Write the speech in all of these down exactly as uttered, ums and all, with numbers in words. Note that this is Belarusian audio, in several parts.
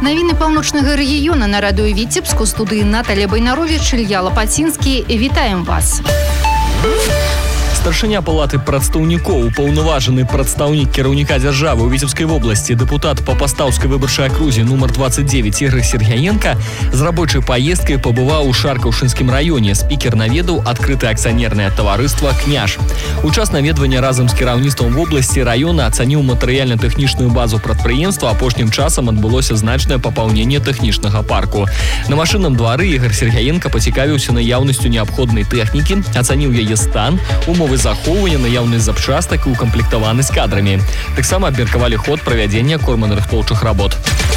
Навіны паўночнага рэгіёна на радыё Віцебск, у студыі Наталя Байнаровіч, Ілья Лапацінскі. Вітаем вас! Старшыня палаты прадстаўнікоў, паўнаважаны прадстаўнік кіраўніка дзяржавы ў Віцебскай вобласці, дэпутат па пастаўскай выбарчай акрузе нумар двадцать девять Ігор Сергіенка з рабочай паездкай пабываў у Шаркаўшынскім раёне. Спікер наведаў адкрытае акцыянернае таварыства «Княж». У час наведвання разам з кіраўніцтвам вобласці раёна ацаніў матэрыяльна-тэхнічную базу прадпрыемства. Апошнім часам адбылося значнае папаўненне тэхнічнага парку. На машынным двары Ігор Сергіенка пацікавіўся наяўнасцю неабходнай тэхнікі, ацаніў яе стан, умовы захоўвання, наяўнасць запчастак і укамплектаванасць кадрамі. Таксама абмеркавалі ход правядзення корманарыхтоўчых работ.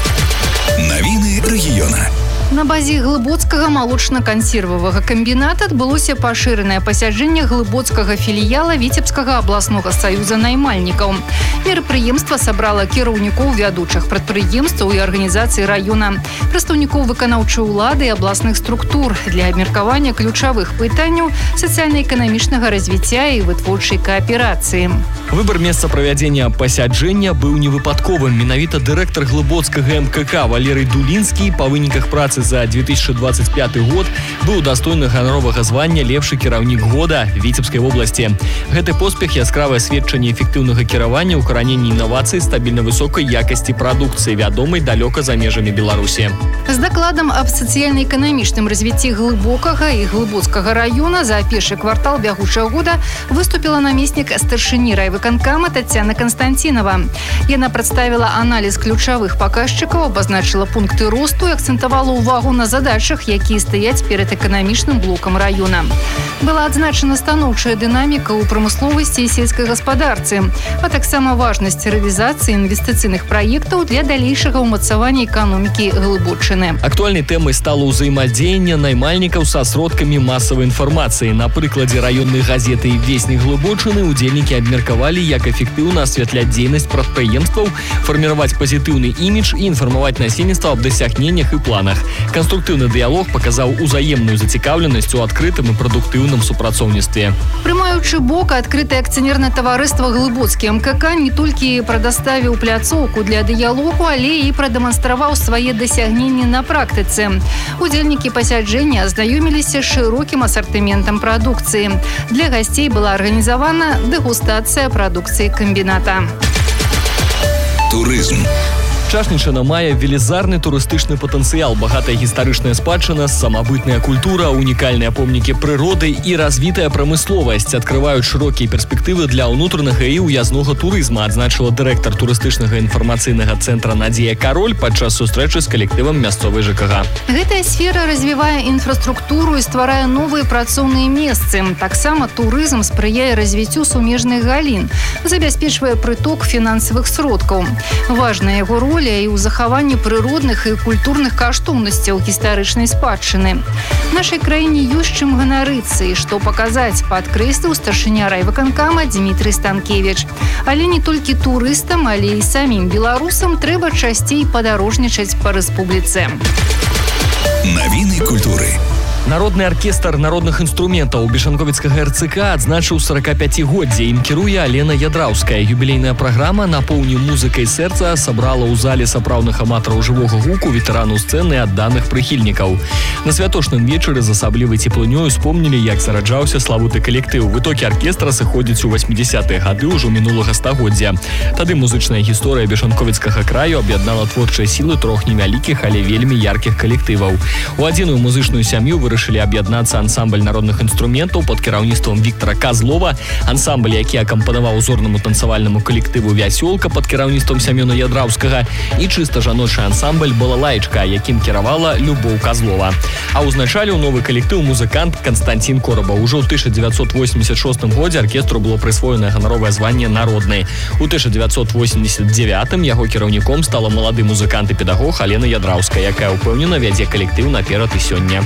Навіны рэгіёна. На базе глыбоцкага малочна-кансервавага камбіната адбылося пашыранае пасяджэнне глыбоцкага філіяла Віцебскага абласнога саюза наймальнікаў. Мерапрыемства сабрала кіраўнікоў вядучых прадпрыемстваў і арганізацый раёна, прадстаўнікоў выканаўчай улады і абласных структур для абмеркавання ключавых пытанняў сацыяльна-эканамічнага развіцця і вытворчай кааперацыі. Выбар месца правядзення пасяджэння быў невыпадковым. Менавіта дырэктар глыбоцкага эм ка ка Валерый Дулінскі па выніках працы за две тысячи двадцать пятый год быў дастойны ганаровага звання лепшы кіраўнік года Віцебскай вобласці. Гэты поспех яскравае сведчанне эфектыўнага кіравання, укаранення інавацый, стабільна высокай якасці прадукцыі, вядомай далёка за межамі Беларусі. З дакладам аб сацыяльна-эканамічным развіцці глыбокага і глыбоцкага раёна за першы квартал бягучага года выступіла намеснік старшыні райвыканкама Таццяна Канстанцінава. Яна прадставіла аналіз ключавых паказчыкаў, абазначыла пункты росту і акцэнтавала увагу на задачах, якія стаяць перад эканамічным блокам раёна. Была адзначана станоўчая дынаміка ў прамысловасці і сельскай гаспадарцы, а таксама важнасць рэалізацыі інвестыцыйных праектаў для далейшага ўмацавання эканомікі Глыбочыны. Актуальнай тэмай стала ўзаемадзеянне наймальнікаў са сродкамі масавай інфармацыі. На прыкладзе раённай газеты «Веснік Глыбочыны» удзельнікі абмеркавалі, як эфектыўна асвятляць дзейнасць прадпрыемстваў, фарміраваць пазітыўны імідж і інфармаваць насельніцтва аб дасягненнях і планах. Канструктыўны дыялог паказаў узаемную зацікаўленасць у адкрытым і прадуктыўным супрацоўніцтве. Прымаючы бок, адкрытае акцыянернае таварыства «Глыбоцкі эм ка ка» не толькі прадаставіў пляцоўку для дыялогу, але і прадэманстраваў свае дасягненні на практыцы. Удзельнікі пасяджэння азнаёміліся з шырокім асартыментам прадукцыі. Для гасцей была арганізавана дэгустацыя прадукцыі камбіната. Турызм. Чашнічына мае велізарны турыстычны патэнцыял, багатая гістарычная спадчына, самабытная культура, унікальныя помнікі прыроды і развітая прамысловасць адкрываюць шырокія перспектывы для ўнутранага і ўязнога турызма, адзначыла дырэктар турыстычнага інфармацыйнага цэнтра Надзея Кароль падчас сустрэчы з калектывам мясцовай жэ ка га. Гэтая сфера развівае інфраструктуру і стварае новыя працоўныя месцы. Таксама турызм спрыяе развіццю сумежных галін, забяспечвае прыток фінансавых сродкаў. Важная яго роля і ў захаванні прыродных і культурных каштоўнасцяў гістарычнай спадчыны. Нашай краіне ёсць чым ганарыцца і што паказаць, падкрэсліў старшыня райвыканкама Дмітрый Станкевіч. Але не толькі турыстам, але і самім беларусам трэба часцей падарожнічаць па рэспубліцы. Навіны культуры. Народны аркестр народных інструментаў Бешанковіцкага эр цэ ка адзначыў сорокапяцігоддзе. Ім кіруе Алена Ядраўская. Юбілейная праграма «Напоўні музыкай сэрца» сабрала ў зале сапраўдных аматараў жывога гуку, ветэранаў сцэны і адданых прыхільнікаў. На святочным вечары з асаблівай цеплынёй успомнілі, як зараджаўся славуты калектыў. Вытокі аркестра сыходзяць у васьмідзясятыя гады ўжо мінулага стагоддзя. Тады музычная гісторыя Бешанковіцкага краю аб'яднала творчыя сілы трох невялікіх, але вельмі яркіх калектываў. У адзіную музычную сям'ю вырашылі аб'яднацца ансамбль народных інструментаў пад кіраўніцтвам Віктара Казлова, ансамбль, які акампанаваў узорнаму танцавальнаму калектыву «Вясёлка» пад кіраўніцтвам Сямёна Ядраўскага, і чыста жаночы ансамбль «Балалаечка», якім кіравала Любоў Казлова. А узначаліў новы калектыў музыкант Канстантин Кораба. Ужо ў тысяча дзевяцьсот восемьдесят шостым годзе аркестру было прысвоена ганаровае званне «Народны». У тысяча дзевяцьсот восемьдесят девятым яго кіраўніком стала малады музыкант і педагог Алена Ядраўская, якая ўпэўнена вядзе калектыў наперад і сёння.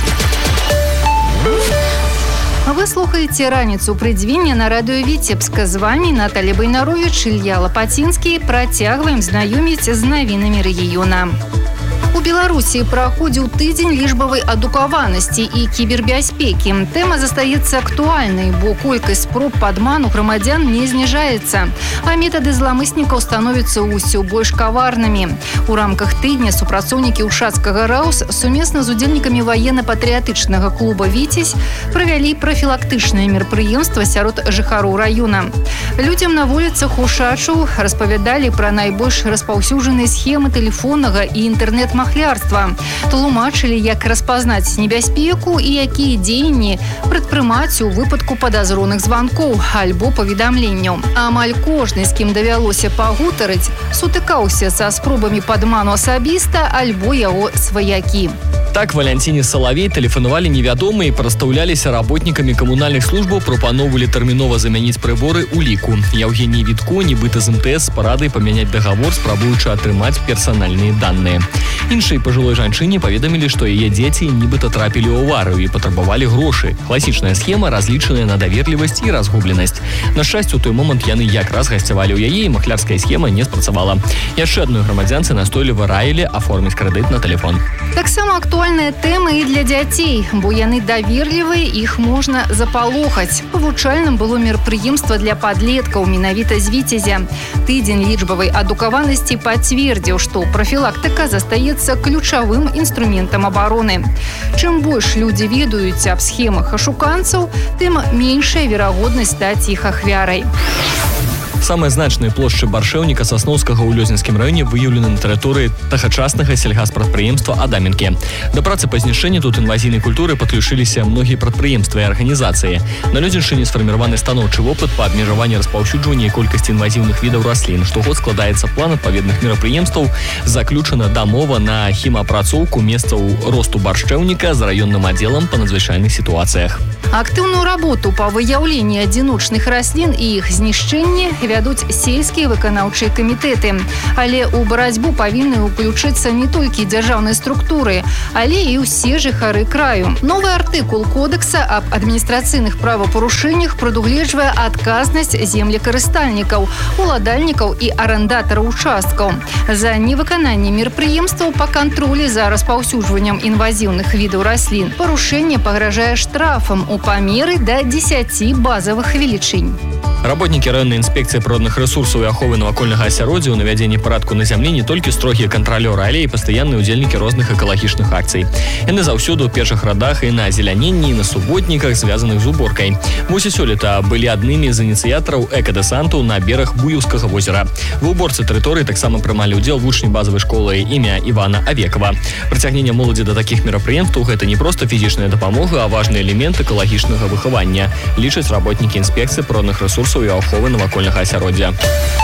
Вы слухаеце раніцу прыдзвіння на радыё Віцебска. З вами Наталя Байнаровіч, Ілья Лапацінскі. Працягваем знаёміць з навінамі рэгіёна. У Беларусі праходзіў тыдзень лічбавай адукаванасці і кібербяспекі. Тэма застаецца актуальнай, бо колькасць спроб падману грамадзян не зніжаецца, а метады зламыснікаў становяцца ўсё больш каварнымі. У рамках тыдня супрацоўнікі ўшацкага РАУС сумесна з удзельнікамі военно-патрыятычнага клуба «Віцязь» правялі прафілактычнае мерапрыемства сярод жыхароў раёна. Людзям на вуліцах Ушачаў распавядалі пра найбольш распаўсюджаныя схемы тэлефоннага і інтэрнэт-махлярства. Тлумачылі, як распазнаць небяспеку і якія дзеянні прадпрымаць у выпадку падазроных званкоў альбо паведамленняў. Амаль кожны, з кім давялося пагутарыць, сутыкаўся са спробамі падману асабіста альбо яго сваякі. Так Валянціне Салавей тэлефанавалі невядомыя і прадстаўляліся работнікамі камунальных службаў, прапаноўвалі тэрмінова замяніць прыборы ў ліку. Яўгеній Вітко, нібыта з эм тэ эс, з парадай памяняць дагавор, спрабуючы атрымаць персанальныя даныя. Іншай пажылой жанчыне паведамілі, што яе дзеці нібыта трапілі ў аварыю і патрабавалі грошы. Класічная схема, разлічаная на даверлівасць і разгубленасць. На шчасце, у той момант яны якраз гасцявалі ў яе, і махлярская схема не спрацавала. Яшчэ адной грамадзянцы настойліва раілі аформіць крэдыт на тэлефон. Таксама актуальная тэма і для дзяцей, бо яны даверлівыя, іх можна запалохаць. Павучальным было мерапрыемства для падлеткаў менавіта з Віцязя. Тыдзень лічбавай адукаванасці пацвердзіў, што прафілактыка застаецца ключавым інструментам абароны. Чым больш людзі ведаюць аб схемах ашуканцаў, тым меншая верагоднасць стаць іх ахвярай. Самыя значныя плошчы баршэўніка Сасноўскага ў Лёзненскім раёне выяўлены на тэрыторыі тагачаснага сельгаспрадпрыемства «Адаменкі». Да працы па знішчэнні тут інвазійнай культуры падключыліся многія прадпрыемствы і арганізацыі. На Лёзеншчыне сфарміраваны станоўчы вопыт па абмежаванні распаўсюджвання і колькасці інвазіўных відаў раслін. Штогод складаецца план адпаведных мерапрыемстваў, заключана дамова на хімапрацоўку месцаў росту баршчэўніка з раённым аддзелам па надзвычайных сітуацыях. Актыўную работу па выяўленні адзіночных раслін і іх знішчэнні вядуць сельскія выканаўчыя камітэты. Але ў барацьбу павінны ўключыцца не толькі дзяржаўныя структуры, але і ўсе жыхары краю. Новы артыкул кодекса аб адміністрацыйных правапарушэннях прадугледжвае адказнасць землекарыстальнікаў, уладальнікаў і арандатараў участкаў. За невыкананне мерапрыемстваў па кантролі за распаўсюджваннем інвазіўных відаў раслін парушэнне пагражае штрафам у памеры да дзесяці базавых велічынь. Работнікі раённай інспекцыі прыродных рэсурсаў і аховы навакольнага асяроддзя ў навядзенні парадку на зямлі не толькі строгія кантралёры, але і пастаянныя ўдзельнікі розных экалагічных акцый. Яны заўсёды ў першых радах і на азеляненні, і на суботніках, звязаных з уборкай. Вось і сёлета былі аднымі з ініцыятараў экадэсанту на бераг Буюўскага возера. Ва ўборцы тэрыторыі таксама прымалі ўдзел вучні базавай школы імя Івана Авекава. Прыцягненне моладзі да такіх мерапрыемстваў гэта не проста фізічная дапамога, а важны элемент экалагічнага выхавання, лічаць работнікі інспекцыі прыродных рэсурсаў і аховы навакольнага асяроддзя.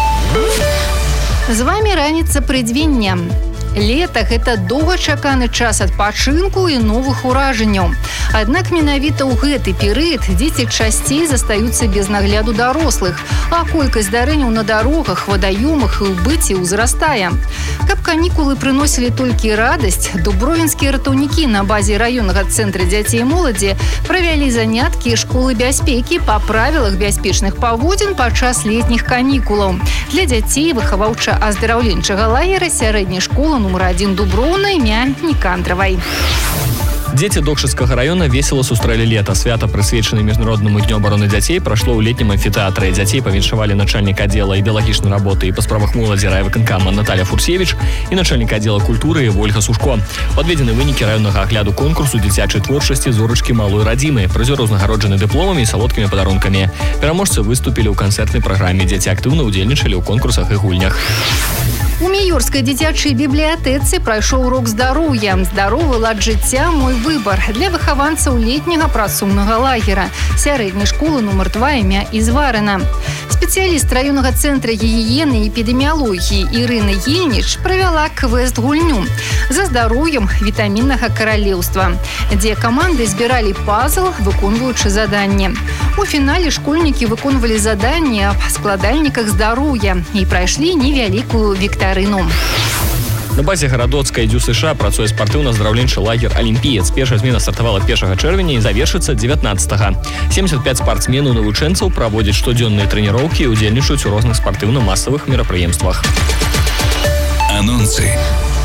З вамі раніца прыдзвення. Лета – гэта доўгачаканы час адпачынку і новых уражанняў. Аднак менавіта ў гэты перыяд дзеці часцей застаюцца без нагляду дарослых, а колькасць здарэнняў на дарогах, вадаёмах і ў быце ўзрастае. Каб канікулы прыносілі толькі радасць, дубровінскія ратаўнікі на базе раённага цэнтра дзяцей і моладзі правялі заняткі школы бяспекі па правілах бяспечных паводзін падчас летніх канікулаў. Для дзяцей выхаваўча-аздараўленчага лагера сярэдняй школы нумар адзін Дуброўна імя Нікандравай. Дзеці Докшыцкага раёна весела сустрэлі лета. Свята, прысвечанае міжнароднаму дню абароны дзяцей, прайшло ў летнім амфітэатры. Дзяцей павіншавалі начальнік аддзела ідэалагічнай работы і па справах моладзі райвыканкама Наталя Фурсевіч і начальнік аддзела культуры Вольга Сушко. Падведзены вынікі раённага агляду конкурсу дзіцячай творчасці зорачкі малой радзімы. Прызёры ўзнагароджаны дыпломамі і салодкімі падарункамі. Пераможцы выступілі ў канцэртнай праграме. Дзеці актыўна ўдзельнічалі ў конкурсах і гульнях. У Міёрскай дзіцячай бібліятэцы прайшоў урок здароўя. Здаровы лад жыцця – мой выбар для выхаванцаў летняга працоўнага лагера сярэдняй школы нумар два імя Ізварына. Спецыяліст раённага цэнтра гігіены і эпідэміялогіі Ірына Ельніч правяла квест-гульню за здароўем вітаміннага каралеўства, дзе каманды збіралі пазл, выконваючы заданні. У фінале школьнікі выконвалі заданні аб складальніках здароўя і прайшлі невялікую віктарыну. На базе гарадоцкай дзю США працуе спартыўна-аздараўленчы лагер «Алімпіец». Першая змена стартавала першага чэрвеня і завершыцца дзевятнаццатага. семьдесят пять спартсменаў навучэнцаў праводзяць штодзённыя трэніроўкі і ўдзельнічаюць у розных спартыўна-масавых мерапрыемствах. Анонсы.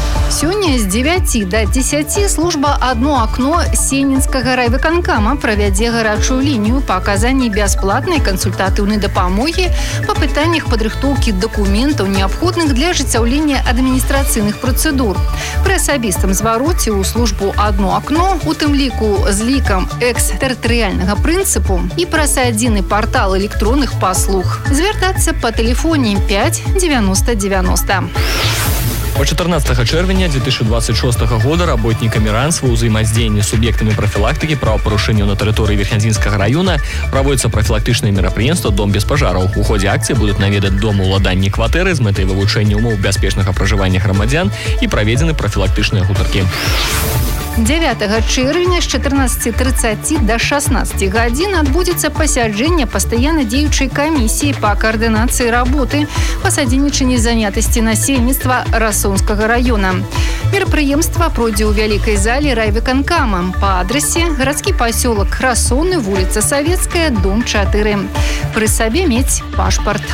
Сёння з дзевяці да дзесяці служба «Одно окно» Сенінскага райвыканкама правядзе гарачую лінію па аказанні бясплатнай кансультатыўнай дапамогі па пытаннях падрыхтоўкі дакументаў, неабходных для ажыццяўлення адміністрацыйных працэдур. Пры асабістым звароце ў службу «Одно окно», у тым ліку з лікам экстэрытарыяльнага прынцыпу і праз адзіны партал электронных паслуг. Звяртацца па тэлефоне пять девяносто девяносто. По чатырнаццатага чэрвеня две тысячи двадцать шостага года работнікамі РАНС ва ўзаемадзеянні з суб'ектамі прафілактыкі правапарушэнняў на тэрыторыі Верхнядзінскага района праводзяцца прафілактычныя мерапрыемствы «Дом без пажараў». У ходзе акцыі будуць наведаць дом уладанні кватэры з мэтай вывучэння умоў бяспечнага пражывання грамадзян і праведзены прафілактычныя гутаркі. дзевятага чэрвеня з чатырнаццаці трыццаці да шаснаццаці гадзін адбудзецца пасяджэнне пастаянна дзеючай камісіі па каардынацыі работы па садзейнічанні занятасці насельніцтва Расонскага района. Мерапрыемства пройдзе ў вялікай зале райвыканкама па адрасе гарадскі пасёлак Расоны, вуліца Савецкая, дом чатыры. Пры сабе мець пашпарт.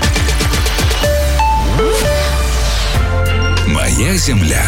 Моя земля.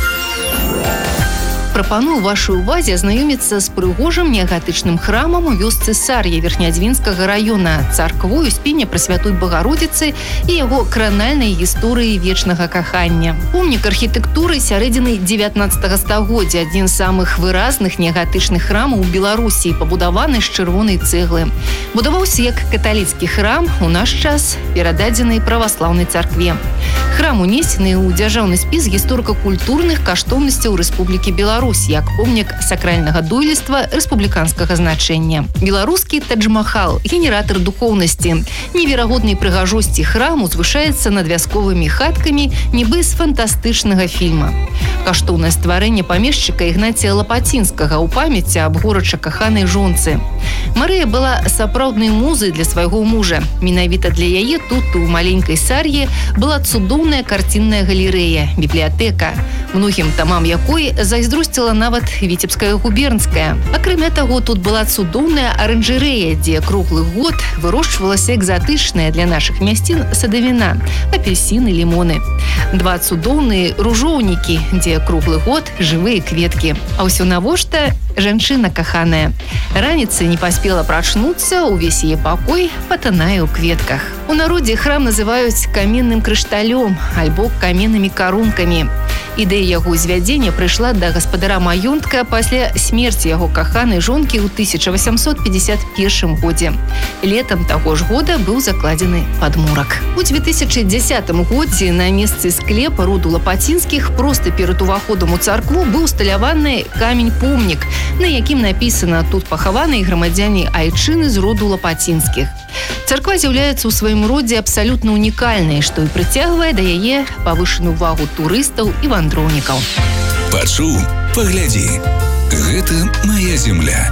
Прапаную вашай увазе азнаёміцца з прыгожым неагатычным храмам у вёсцы Сар'я Верхнядзвінскага района, царквою спіне Прасвятой Багародзіцы і яго кранальнай гісторыі вечнага кахання. Помнік архітэктуры сярэдзіны дзевятнаццатага стагоддзя, адзін з самых выразных неагатычных храмаў у Беларусі, пабудаваны з чырвонай цэглы. Будаваўся як каталіцкі храм, у наш час перададзены праваслаўнай царкве. Храм унесены ў дзяржаўны спіс гісторыка-культурных каштоўнасцяў Рэспублікі Беларусь як помнік сакральнага дойлідства рэспубліканскага значэння. Беларускі Тадж-Махал, генератар духоўнасці. Неверагоднай прыгажосці храм узвышаецца над вясковымі хаткамі, нібы з фантастычнага фільма. Каштоўнае стварэнне памешчыка Ігнація Лапацінскага ў памяці аб горача каханай жонцы. Марыя была сапраўднай музай для свайго мужа. Менавіта для яе тут, у маленькай Сар'і, была цудоўная карцінная галерэя, бібліятэка, многім тамам якой зайздросціла нават Віцебская губернская. Акрамя таго, тут была цудоўная аранжарэя, дзе круглы год вырошчвалася экзатычная для нашых мясцін садавіна, апельсіны, лімоны. Два цудоўныя ружоўнікі, дзе круглы год жывыя кветкі. А ўсё навошта? Жанчына каханая. Раніцай не паспела прачнуцца, увесь яе пакой патанае ў кветках. У народзе храм называюць каменным крышталём альбо каменнымі карункамі. Ідэя яго ўзвядзення прыйшла да гаспадара маёнтка пасля смерці яго каханай жонкі ў тысяча васямсот пятьдесят першым годзе. Летам таго ж года быў закладзены падмурак. У две тысячи дзесятым годзе на месцы склепа роду Лапацінскіх проста перад уваходам у царкву быў усталяваны камень-помнік, на якім напісана: «Тут пахаваны грамадзяне айчыны з роду Лапацінскіх». Царква з'яўляецца ў сваім родзе абсалютна унікальнай, што і прыцягвае да яе павышаную увагу турыстаў і вандроўнікаў. Пачуў, паглядзі. Гэта моя земля.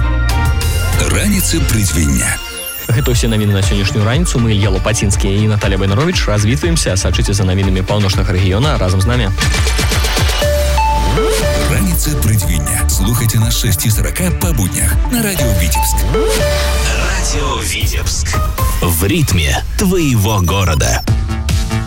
Раніца прыдзвіння. Гэта ўсе навіны на сённяшнюю раніцу. Мы, Ілья Лапацінскі і Наталя Байнаровіч, развітваемся. Сачыце за навінамі паўночнага рэгіёна разам з намі. Раніца прыдзвіння. Слухайце на шесть сорок по буднях на радио Витебск. Радио Витебск. В ритме твоего города.